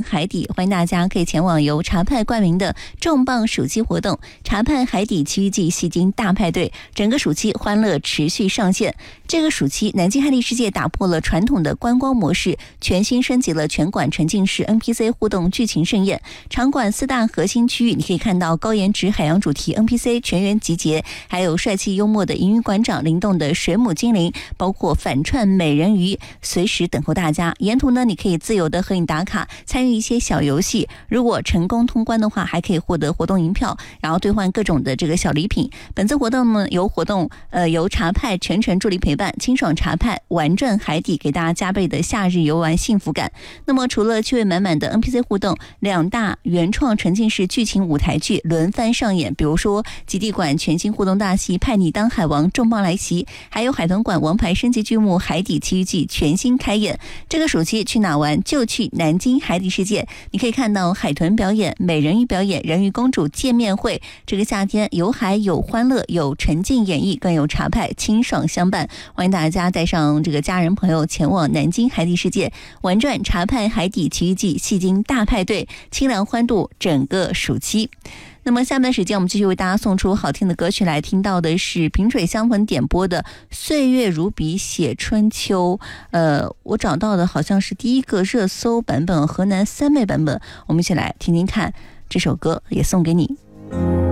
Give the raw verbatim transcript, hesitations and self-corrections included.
海底，欢迎大家可以前往由茶派冠名的重磅暑期活动——茶派海底奇遇记戏精大派对，整个暑期欢乐持续上线。这个暑期，南京海底世界打破了传统的观光模式，全新升级了全馆沉浸式 N P C 互动剧情盛宴。场馆四大核心区域，你可以看到高颜值海洋主题 N P C 全员集结，还有帅气幽默的银鱼馆长、灵动的水母精灵，包括反串美人鱼，随时等候大家。沿途呢，你可以自由的合影打卡，参与一些小游戏。如果成功通关的话，还可以获得活动银票，然后兑换各种的这个小礼品。本次活动呢，由活动呃由茶派全程助力陪伴，清爽茶派玩转海底，给大家加倍的夏日游玩幸福感。那么除了趣味满满的 N P C 互动，两大原创沉浸式剧情舞台剧轮番上演，比如说极地馆全新互动大戏《派你当海王》重磅来袭，还有海豚馆王牌升级剧目《海底奇遇记》全新开演。这个暑期去哪玩就去南京海底世界，你可以看到海豚表演、美人鱼表演、人鱼公主见面会。这个夏天有海有欢乐，有沉浸演绎，更有茶派清爽相伴。欢迎大家带上这个家人朋友前往南京海底世界，玩转茶派海底奇遇记戏精大派对，清凉欢度整个暑期。那么下面的时间，我们继续为大家送出好听的歌曲，来听到的是萍水相逢点播的《岁月如笔写春秋》。呃，我找到的好像是第一个热搜版本，河南三妹版本。我们一起来听听看这首歌，也送给你。